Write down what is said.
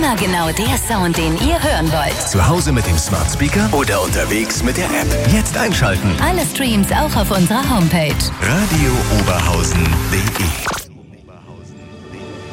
Immer genau der Sound, den ihr hören wollt. Zu Hause mit dem Smart Speaker oder unterwegs mit der App. Jetzt einschalten. Alle Streams auch auf unserer Homepage. radiooberhausen.de